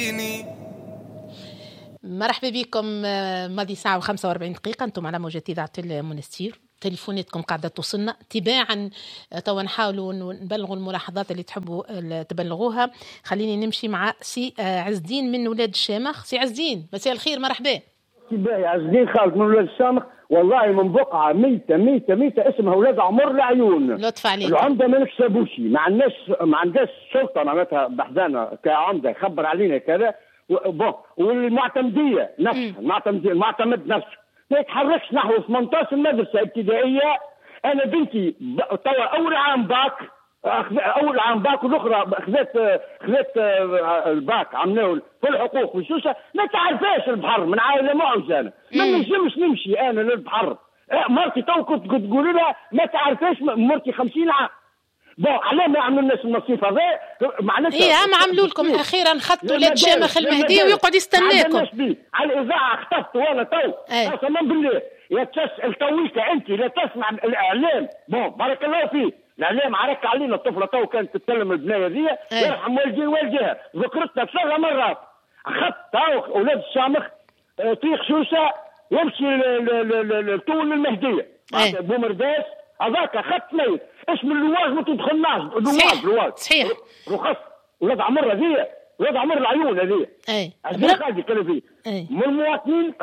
مرحبا بكم. ماضي ساعة و45 دقيقة أنتم على موجة إذاعة المونستير. تليفوناتكم قاعدة توصلنا تباعا. توا نحاولوا نبلغوا الملاحظات اللي تحبوا تبلغوها. خليني نمشي مع سي عز الدين من ولاد الشامخ. سي عز الدين مساء الخير، مرحبا. باهي عز الدين خالد من ولاد الشامخ، والله من بقعة ميتة اسمها ولاد عمر العيون. لطف عليك. العمدة ما نكسبوش، ما عندناش شرطة معناتها بحذانا كعمدة يخبر علينا كذا. والمعتمدية نفسها، المعتمد نفسه ما يتحركش نحو 18 مدرسة ابتدائية. أنا بنتي توا أول عام باك والأخرى خذت الباك عملوه في الحقوق والشوشة. ما تعرفاش البحر، من عائلة معجنة ما نجمش نمشي أنا للبحر. مرتي تو كنت تقول لها ما تعرفاش، مرتي 50 عام. علاه ما عملوا الناس النصيف هذا معناتها؟ ما عملوا لكم اخيرا خطوا ولاد شامخ المهدي ويقعد يستناكم على الاذاعه. خطفت وانا تو قسما بالله يا تسال تويكا انت لا تسمع الاعلام. بارك الله فيك، الاعلام عرك علينا. الطفله تو كانت تتكلم البنايه ذي يرحم والديها، ذكرتها 3 مرات. خط تو ولاد الشامخ طريق شوشه يمشي لطول المهديه بومرداس هذاك خط ميت اسم اللواج ما تدخلناش. لواج صحيح رخص ولاد عمر هذيا، ولاد عمر العيون هذيا. هذه قاعد يتكلم فيه من المواطنين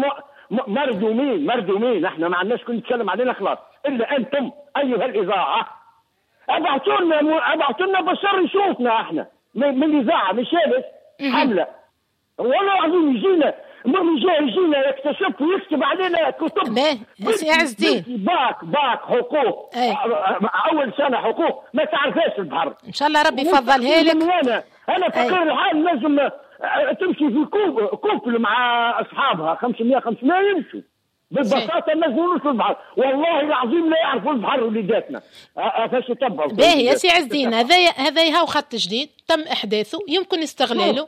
مردومين. احنا ما عندناش كل نتكلم علينا خلاص، الا انتم ايها الاذاعه ابعثوا لنا بشر يشوفنا احنا من الاذاعه. مش شايف حمله والله العظيم يجينا يجينا يكتشف ويكتب علينا كتب. يا عز الدين باك حقوق اول سنه حقوق ما تعرفاش البحر. ان شاء الله ربي يفضلها لك. انا فقير الحال لازم تمشي في كوبل مع اصحابها 500 يمشوا بالبساطه. الناس يقولوا البحر والله العظيم لا يعرفوا البحر وليداتنا. فاش يتبعوا. باهي يا سي عز الدين، هذا هاو خط جديد تم احداثه يمكن استغلاله.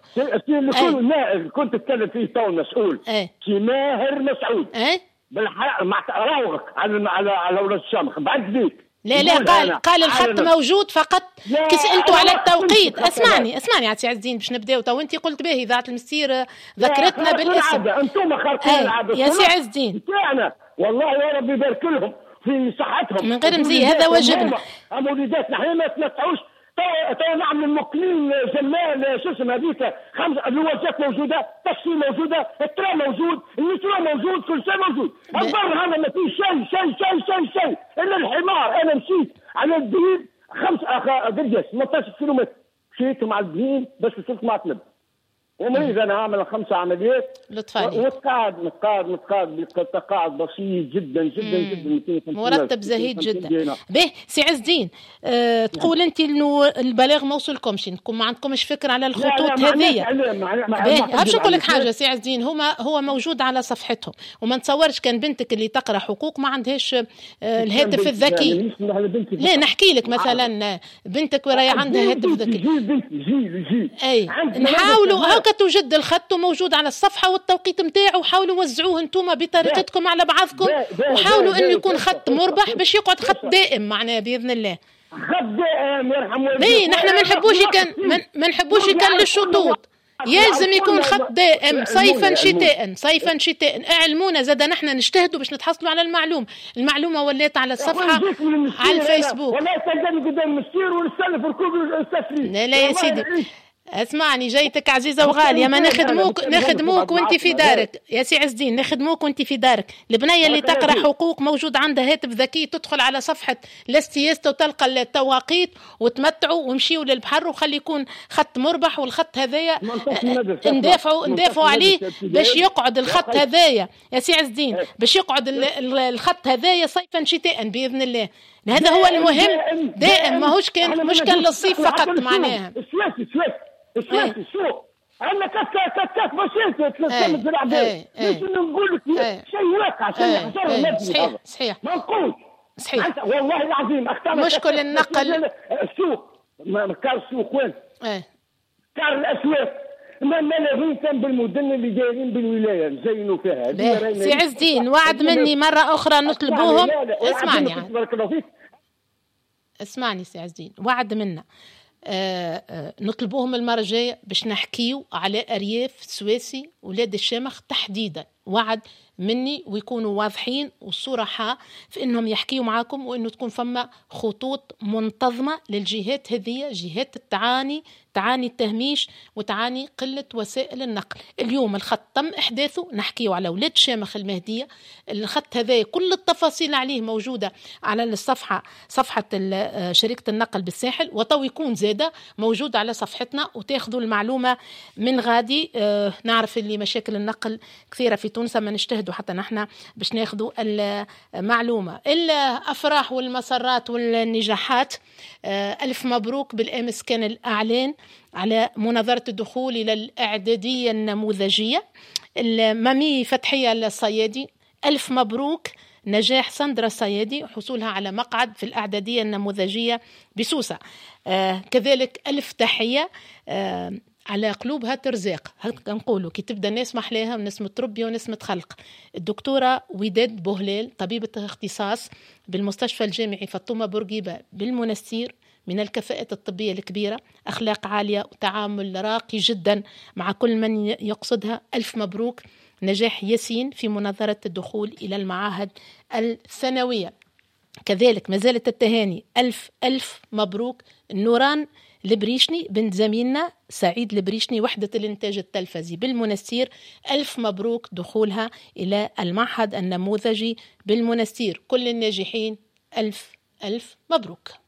كنت اتكلم فيه تو المسؤول سي ماهر مسعود بالحق مع راوغك على ولاد الشامخ بعد ذيك. لا قال الخط موجود فقط كسألتوا على التوقيت. اسمعني يا سي عز الدين باش نبداو. تو انت قلت باهي اذاعه المستير ذكرتنا بالاسم. انتم خارقين العاده يا سي عز الدين والله يا رب يبارك لهم في صحتهم من غير مزي. هذا واجبنا. وليداتنا احنا ما تنفعوش. تو نعمل المقلين جمال شو اسمه هذيك 5 الوجات موجوده، تاكسي موجوده، الترام موجود، المترو موجود، كل شيء موجود. البر هذا ما فيه شيء الا الحمار. انا مشيت على البهيم 18 كيلومتر مشيت مع البهيم باش وصلت معتلب. ومريض انا عامل 5 عمليات. لطف عليك. متقاعد تقاعد بسيط جدا مرتب زهيد جدا. به سي عز الدين تقول انت انه البلاغ ما وصلكمش، انكم ما عندكمش فكره على الخطوط هذه. باش نقول لك حاجه سي عز الدين، هو موجود على صفحتهم، وما نتصورش كان بنتك اللي تقرا حقوق ما عندهاش الهاتف الذكي. لا نحكي لك مثلا بنتك وراي عندها هاتف ذكي. جي نحاولوا توجد الخط موجود على الصفحة والتوقيت متاعه، وحاولوا وزعوه انتم بطريقتكم على بعضكم، وحاولوا انه يكون خط مربح باش يقعد خط دائم معنا بإذن الله. خط دائم يرحم والديك. اي نحن ما نحبوش كان للشطوط، يلزم يكون خط دائم صيفا شتاء. اعلمونا زاد نحن نجتهدوا باش نتحصلوا على المعلومة ولات على الصفحة على الفيسبوك. ولا تلقاني قدام السير ونستلف ركوب السفري. لا يا سيدي اسمعني، جيتك عزيزة وغالية، ما نخدموك وانت في دارك يا سي عز الدين، نخدموك وانت في دارك. البنية اللي تقرأ حقوق موجود عندها هاتف ذكي، تدخل على صفحة لاستياستا وتلقى التواقيت وتمتعوا ومشيوا للبحر، وخلي يكون خط مربح. والخط هذايا ندافعوا عليه باش يقعد الخط هذايا يا سي عز الدين، باش يقعد الخط هذايا صيفا شتاء بإذن الله. هذا هو المهم دائم، ماهوش كان مش كان للصيف فقط معناها. السواسي السوق عندنا كاك بسيط تلتمس بالعباد. نقول لك شيء واقع، شيء حجر. صحيح ما نقولش صحيح والله العظيم. مشكل النقل السوق كار السوق وين؟ كار الاسواق ما لاغين كان بالمدن اللي دايرين بالولايه نزينوا فيها. سي عز الدين وعد مني مره اخرى نطلبوهم. اسمعني سي عز الدين، وعد منا نطلبوهم المرة الجاية باش نحكيو على أرياف سواسي ولاد الشامخ تحديدا. وعد مني ويكونوا واضحين وصراحة في انهم يحكيوا معاكم، وانه تكون فما خطوط منتظمة للجهات هذه، جهات تعاني التهميش وتعاني قلة وسائل النقل. اليوم الخط تم احداثه، نحكيوا على ولاد شامخ المهدية. الخط هذا كل التفاصيل عليه موجودة على الصفحة، صفحة شركة النقل بالساحل، وطو يكون زادة موجود على صفحتنا، وتاخذوا المعلومة من غادي. نعرف اللي مشاكل النقل كثيرة في تونس، ما نجتهدوا حتى نحن باش ناخذوا المعلومة. الأفراح والمسرات والنجاحات، ألف مبروك. بالأمس كان الإعلان على مناظرة الدخول إلى الإعدادية النموذجية. المامي فتحية الصيادي، ألف مبروك نجاح سندرا الصيادي حصولها على مقعد في الإعدادية النموذجية بسوسة. كذلك ألف تحية على قلوبها ترزاق. هكا نقولوا كي تبدا الناس محلاها ونسمة تربية ونسمة خلق. الدكتورة وداد بوهلال طبيبة اختصاص بالمستشفى الجامعي فاطمة بورقيبة بالمنستير، من الكفاءة الطبية الكبيرة، أخلاق عالية وتعامل راقي جدا مع كل من يقصدها. ألف مبروك نجاح ياسين في مناظرة الدخول إلى المعاهد الثانوية. كذلك ما زالت التهاني، ألف مبروك نوران البريشني بنت زميلنا سعيد البريشني وحدة الإنتاج التلفزي بالمنستير، ألف مبروك دخولها إلى المعهد النموذجي بالمنستير. كل الناجحين ألف مبروك.